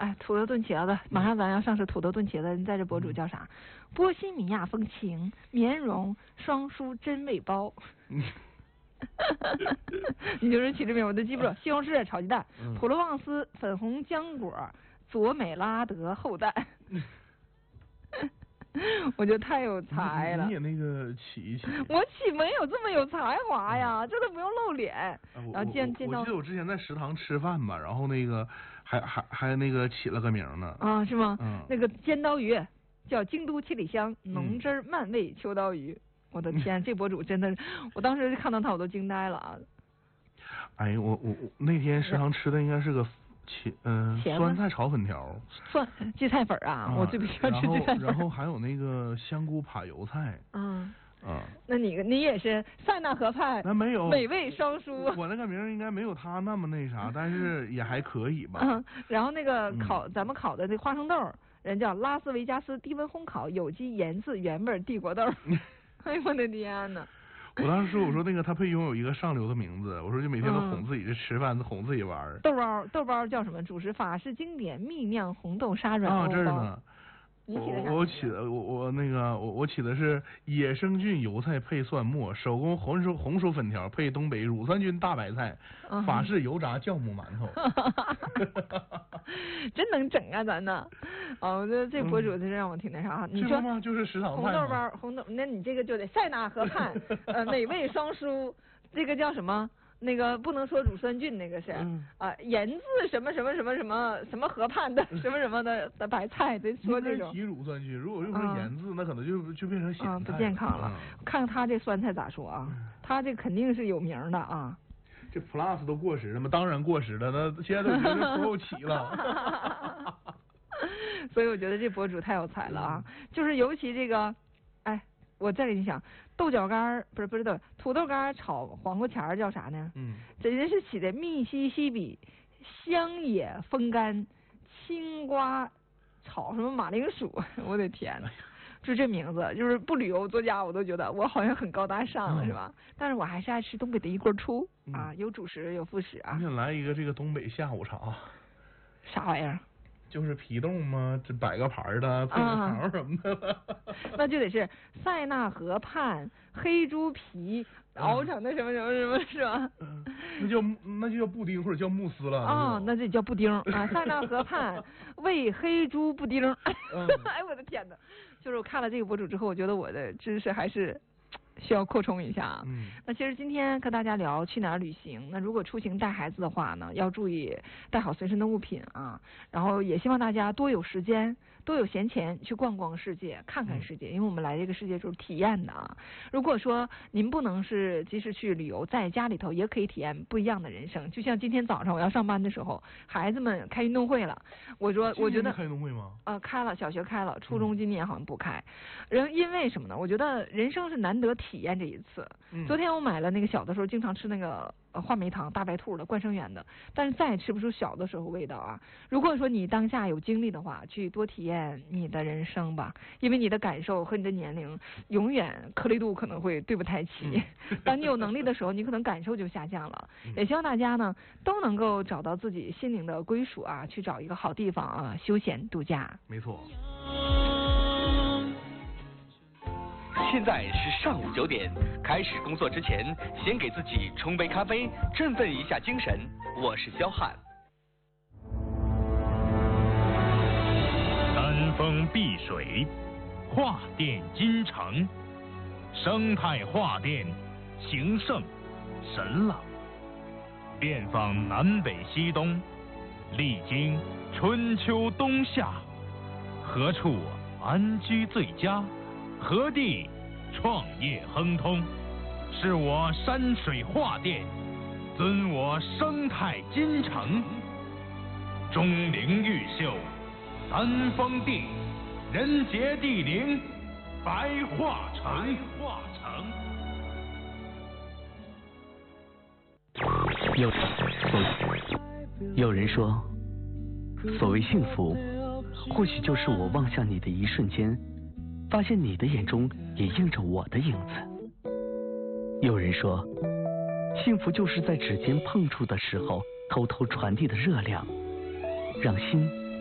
哎，土豆炖茄子，马上咱要上市土豆炖茄子，你在这博主叫啥？波西米亚风情，绵绒双酥真味包。你就是起这名我都记不住。西红柿炒鸡蛋，普罗旺斯粉红浆果，佐美拉德厚蛋。我觉得太有才了。 你也那个起一起。 我起没有这么有才华呀，这都不用露脸。然后见到。 我记得我之前在食堂吃饭吧，然后那个还那个起了个名呢。 啊，是吗？那个尖刀鱼叫京都七里香浓汁慢味秋刀鱼。我的天，这博主真的，我当时看到他我都惊呆了啊！ 哎，我那天食堂吃的应该是个酸菜炒粉条， 芥菜粉啊，我最不喜欢吃芥菜粉。 然后还有那个香菇扒油菜。 那你也是塞纳河畔？ 那没有美味双酥。 我那个名应该没有他那么那啥，但是也还可以吧。 然后那个咱们烤的那花生豆，人叫拉斯维加斯低温烘烤有机盐渍原味帝国豆。哎呦我的天哪！ 我当时我说那个他配拥有一个上流的名字，我说就每天都哄自己去吃饭，哄自己玩。 豆包叫什么？主食法式经典蜜酿红豆沙软欧包。 这儿呢。我起的是野生菌油菜配蒜末，手工红薯粉条配东北乳酸菌大白菜，法式油炸酵母馒头。 真能整啊咱呢！我觉得这博主真让我挺那啥。你说吗？就是食堂红豆包那你这个就得塞纳河畔美味双酥，这个叫什么？那个不能说乳酸菌，那个是盐渍什么河畔的什么的白菜，得说这种。 提乳酸菌，如果用成盐渍，那可能就变成咸菜不健康了。看看他这酸菜咋说啊？他这肯定是有名的啊。 这 Plus 都过时了吗？当然过时了，那现在都已经是后期了。 所以我觉得这博主太有才了啊！就是尤其这个，我再给你讲，豆角干不是土豆干炒黄瓜钱叫啥呢？这人是起的密西西比乡野风干青瓜炒什么马铃薯，我的天呐！就这名字，就是不旅游作家我都觉得我好像很高大上了，是吧？但是我还是爱吃东北的一棍出有主食有副食啊。 你想来一个这个东北下午茶？ 啥玩意儿？ 就是皮冻吗？这摆个盘的，配个肠什么的。 那就得是塞纳河畔黑猪皮熬成的什么是吧？ 那就叫布丁或者叫慕斯了。 那就叫布丁塞纳河畔喂黑猪布丁。哎我的天哪！就是我看了这个博主之后，我觉得我的知识还是需要扩充一下。那其实今天跟大家聊去哪儿旅行，那如果出行带孩子的话呢，要注意带好随身的物品啊，然后也希望大家多有时间多有闲钱去逛逛世界看看世界，因为我们来这个世界就是体验的啊。如果说您不能是及时去旅游，在家里头也可以体验不一样的人生。就像今天早上我要上班的时候，孩子们开运动会了，我觉得开运动会吗？ 开了，小学开了，初中今年好像不开。因为什么呢？我觉得人生是难得体验这一次。昨天我买了那个小的时候经常吃那个话梅糖大白兔的冠生园的，但是再也吃不出小的时候味道啊。如果说你当下有精力的话，去多体验你的人生吧，因为你的感受和你的年龄永远颗粒度可能会对不太齐。当你有能力的时候，你可能感受就下降了。也希望大家呢都能够找到自己心灵的归属啊，去找一个好地方啊休闲度假。 没错。 现在是上午9点，开始工作之前，先给自己冲杯咖啡，振奋一下精神。我是肖汉。 山峰碧水，画殿金城，生态画殿，情圣神朗，遍访南北西东，历经春秋冬夏，何处安居最佳？何地创业亨通？是我山水画殿，尊我生态金城。钟灵毓秀，三峰地，人杰地灵，白桦城。 有人说，所谓幸福，或许就是我望向你的一瞬间，发现你的眼中也映着我的影子。有人说，幸福就是在指尖碰触的时候偷偷传递的热量，让心